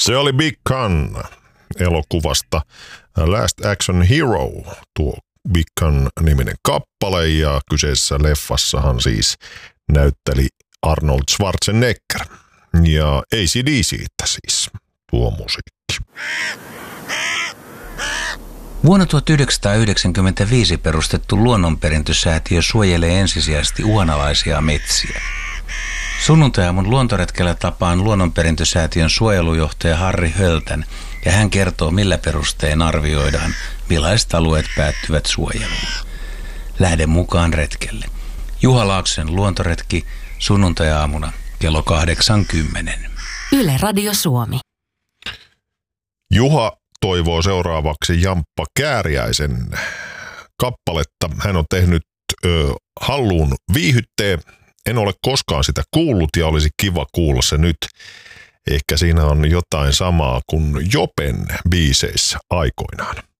Se oli Big Gun elokuvasta Last Action Hero, tuo Big Gun-niminen kappale, ja kyseisessä leffassahan siis näytteli Arnold Schwarzenegger, ja AC/DC:tä siis tuo musiikki. Vuonna 1995 perustettu luonnonperintösäätiö suojelee ensisijaisesti uhanalaisia metsiä. Sunnuntai-aamun luontoretkellä tapaan luonnonperintösäätiön suojelujohtaja Harri Höltän, ja hän kertoo, millä perustein arvioidaan, millaiset alueet päättyvät suojeluun. Lähde mukaan retkelle. Juha Laaksosen luontoretki sunnuntai-aamuna kello 80. Yle Radio Suomi. Juha toivoo seuraavaksi Jamppa Kääriäisen kappaletta. Hän on tehnyt Halluun viihytteen. En ole koskaan sitä kuullut ja olisi kiva kuulla se nyt. Ehkä siinä on jotain samaa kuin Jopen biiseissä aikoinaan.